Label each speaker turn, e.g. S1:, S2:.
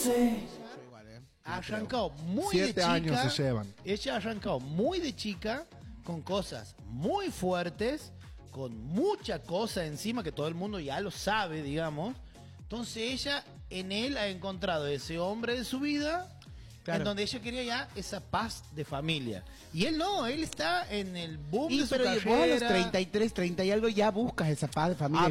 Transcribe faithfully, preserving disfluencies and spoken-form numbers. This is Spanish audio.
S1: sé.
S2: Ha arrancado muy
S3: Siete
S2: de chica.
S3: años se llevan.
S2: Ella ha arrancado muy de chica, con cosas muy fuertes, con mucha cosa encima que todo el mundo ya lo sabe, digamos. Entonces ella en él ha encontrado ese hombre de su vida,
S4: claro,
S2: en donde ella quería ya esa paz de familia. Y él no, él está en el boom
S4: y
S2: de su
S4: pero
S2: carrera.
S4: vos a los treinta y tres, treinta y algo ya buscas esa paz de familia.
S2: Ah,